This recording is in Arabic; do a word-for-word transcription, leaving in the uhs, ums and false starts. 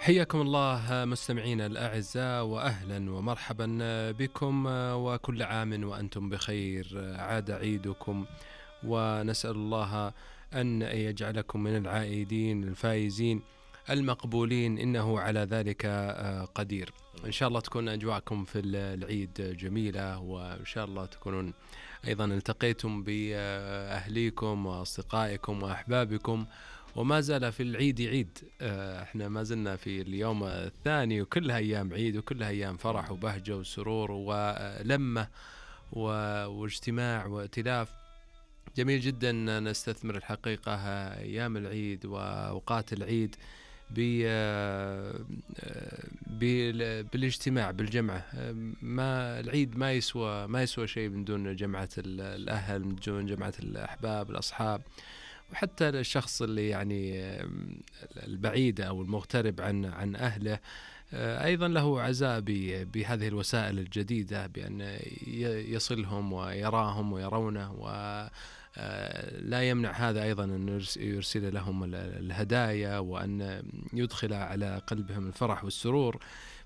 حياكم الله مستمعينا الأعزاء، وأهلا ومرحبا بكم، وكل عام وأنتم بخير. عاد عيدكم، ونسأل الله أن يجعلكم من العائدين الفائزين المقبولين، إنه على ذلك قدير. إن شاء الله تكون أجواءكم في العيد جميلة، وإن شاء الله تكونون أيضا التقيتم بأهليكم وأصدقائكم وأحبابكم. وما زال في العيد عيد، احنا ما زلنا في اليوم الثاني، وكلها أيام عيد، وكلها أيام فرح وبهجة وسرور ولمة واجتماع وائتلاف. جميل جدا نستثمر الحقيقة أيام العيد وأوقات العيد بالاجتماع بالجمعة. ما العيد ما يسوى ما يسوى شيء من دون جمعة الأهل، من دون جمعة الأحباب الأصحاب، وحتى الشخص اللي يعني البعيد أو المغترب عن عن أهله أيضا له عزاء بهذه الوسائل الجديدة، بأن يصلهم ويراهم ويرونه، ولا يمنع هذا أيضا أن يرسل لهم الهدايا، وأن يدخل على قلبهم الفرح والسرور.